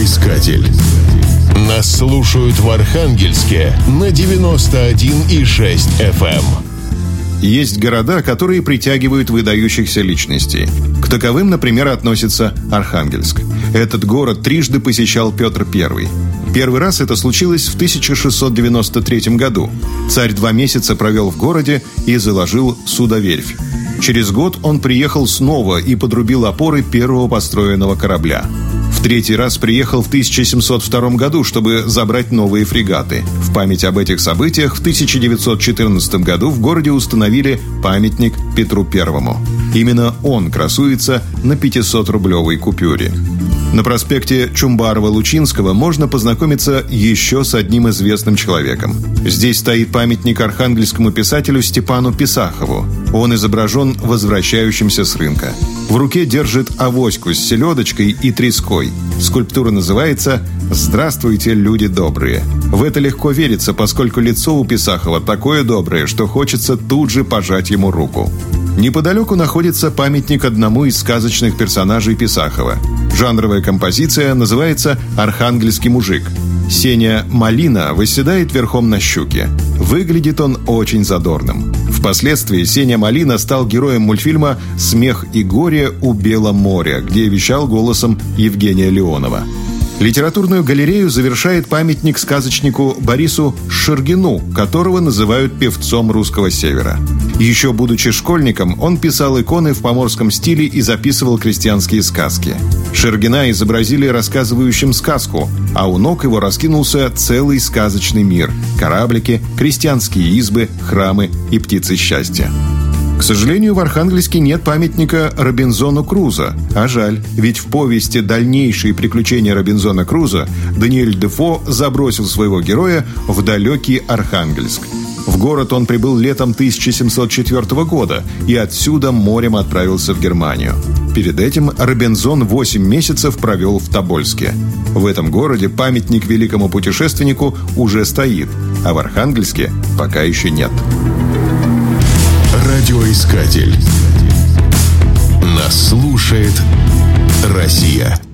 Радиоискатель. Нас слушают в Архангельске на 91,6 FM. Есть города, которые притягивают выдающихся личностей. К таковым, например, относится Архангельск. Этот город трижды посещал Петр I. Первый раз это случилось в 1693 году. Царь 2 месяца провел в городе и заложил судоверфь. Через год он приехал снова и подрубил опоры первого построенного корабля. В 3-й раз приехал в 1702 году, чтобы забрать новые фрегаты. В память об этих событиях в 1914 году в городе установили памятник Петру Первому. Именно он красуется на 500-рублевой купюре. На проспекте Чумбарова-Лучинского можно познакомиться еще с одним известным человеком. Здесь стоит памятник архангельскому писателю Степану Писахову. Он изображен возвращающимся с рынка. В руке держит авоську с селедочкой и треской. Скульптура называется «Здравствуйте, люди добрые». В это легко верится, поскольку лицо у Писахова такое доброе, что хочется тут же пожать ему руку. Неподалеку находится памятник одному из сказочных персонажей Писахова. Жанровая композиция называется «Архангельский мужик». Сеня Малина восседает верхом на щуке. Выглядит он очень задорным. Впоследствии Сеня Малина стал героем мультфильма «Смех и горе у Бела моря», где вещал голосом Евгения Леонова. Литературную галерею завершает памятник сказочнику Борису Шергину, которого называют певцом русского севера. Еще будучи школьником, он писал иконы в поморском стиле и записывал крестьянские сказки. Шергина изобразили рассказывающим сказку, а у ног его раскинулся целый сказочный мир – кораблики, крестьянские избы, храмы и птицы счастья. К сожалению, в Архангельске нет памятника Робинзону Крузо. А жаль, ведь в повести «Дальнейшие приключения Робинзона Крузо» Даниэль Дефо забросил своего героя в далекий Архангельск. В город он прибыл летом 1704 года и отсюда морем отправился в Германию. Перед этим Робинзон 8 месяцев провел в Тобольске. В этом городе памятник великому путешественнику уже стоит, а в Архангельске пока еще нет. Радиоискатель. Нас слушает Россия.